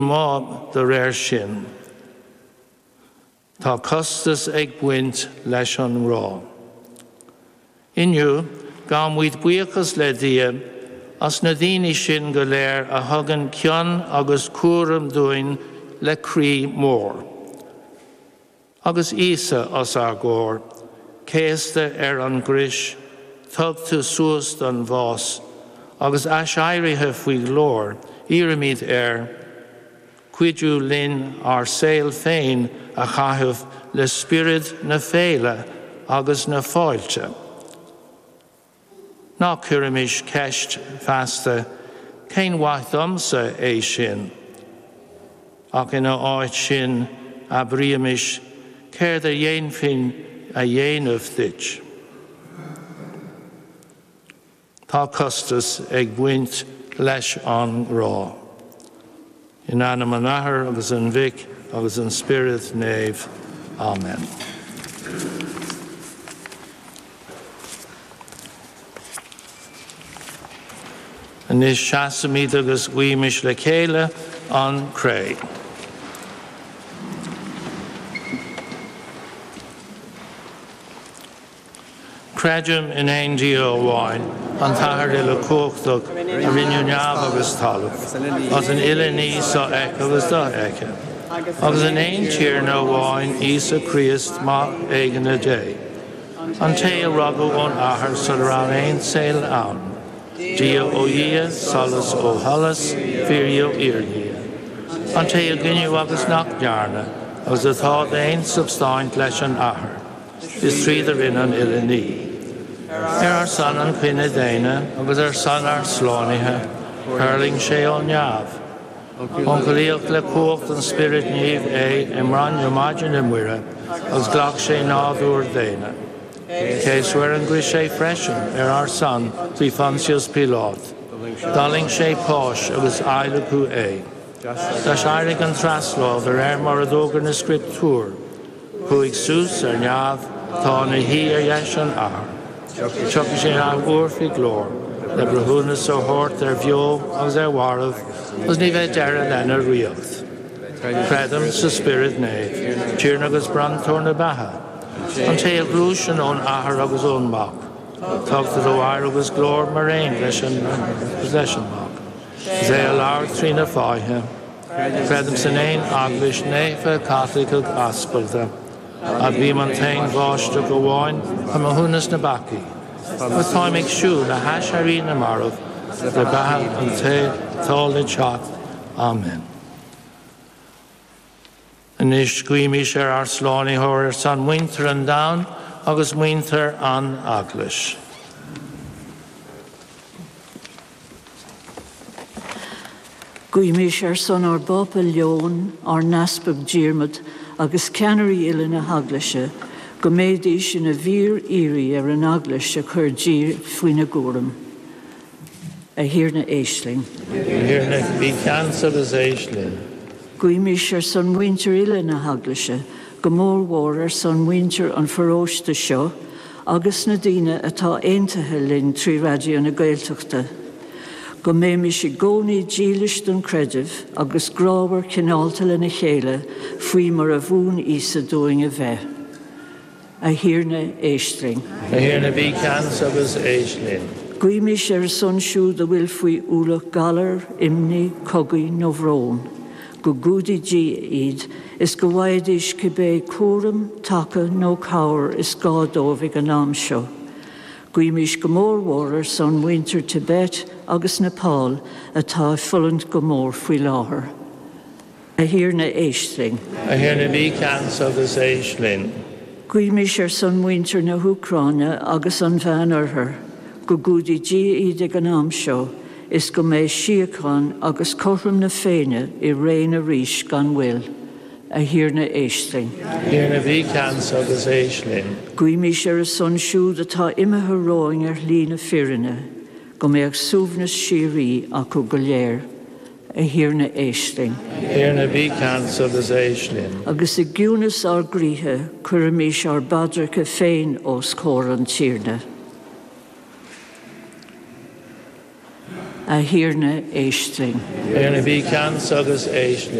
Má the réir sin. Tá costas ag buint leis an rá. Inniu, gan muid buíochas le dia, as na daoine sin go léir a thugann ceann agus cuaiream dúin le crí mór. Agus Isa as agóir, céasta an gris, tugta suas don bhás, agus airithe faoi glór, iarmid cuidú linn ar saoil féin a chaithimh le spirit na féile agus na fáilte. Ná cuireamis ceist feasta, cén waith domsa é sin, ach ina áit sin a bríamis céir a dhéanfinn a dhéanamh duit. Tá costas ag buint leis an rá. In anam an ahar, agus an vic, agus an spirit nave. Amen. And is shasamid agus guimish le chéile an cray. Credium in ein dio wine, an tahar le cóchtach a rinneú neamh agus talamh, as an ile ní sa ec agus da ece. Agus an ein tír na wine Isa Christ má éigen a dé. An té a ragu ón ahar sa ran ein sail an. Dia o ia, salas o halas, firio irgia. An té a gynniu agus nach dearna, agus a thad ein substáint leis an ahar. Is tríidir in an ile ní. Ar san an cuine déine, agus san ar slánithe, curling sé ó neamh. An golíocht le cócht an spirit níomh imran imaigin muire, agus ghlach sé nábhúr déine. Céisúir an gcuis sé freisin ar san trí Poncius Pilát. Daling sé páis agus aileú Tá seirig an traslád ar mar a dógar na scriptúr, chuig sús ar neamh tá na hí ar dheis an ahar. Tucha sé an uorfi glór, le brethúnas ó hort bheo agus warmh, agus ní bheith deire lena riocht. Credum sa spirit nave, tír agus brandtór na batha. An té a grúis an ón ahar agus ón mach. Tugta do war agus glór mar réin leis an mach. Zé a lár trí na fáithe. Credum san éin aglis néfa Catholic aspalta. A bhí man tain bháiste go bháin am a húnas na baci. Agus táimig siú na heisearí na marmh, le bathe an táil na teach. Amen. Anis guimish ar sláni hóir san muinter an down, agus muinter an aglis. Guimish ar son ar bopel leon, ar naspag diarmad, agus ceannarí ile na haglaise, go méadís in a bhír íri ar an aglis a chur dír faoin na gúram. A hir na éisling. Hir na bhí cancer as éisling. Guimish ar son winter ile na haglaise, go mór ar son winter an feróiste seo, agus na daoine atá aontaithe linn trí radio na Gaeltachta. Go méimiis I gcónaí dílis don credibh agus grábhar cinálta le na chéile faoi mar a bhún Isa dóing a bheith. A hir na éistring. A hir na bhí cancer agus éisling. Guimish ar son siúd a bhfuil faoi úlach galar, imní, cogaí nó bhrón. Go gúdaí iad is go bhhaidís cibé cuaram, taca nó cabhair is gádómhigh an am seo. Guimish go mór son winter Tibet agus Nepal atá fullant go mór faoi láthair. A hir na éistring. A hir na bhí cancer agus éisling. Guimish ar son winter na Húcráine agus an bhean orthair. Go gúdaí iad ag an am seo is go méid siacán agus cortham na féine I réin a ríis gan bhfuil. A hir na éistring. Hir na bhí cancer agus éisling. Guimish ar a son siúd atá imethe róing ar lína firinne, go méid súbhnas sirí acu go léir. A hir na éistring. Hir na bhí cancer agus éisling. Agus I gúnas ar gríthe cuireamís ar badracha féin os cór an tíirne. a hirna éistring. Ar na bhí cean agus éisne.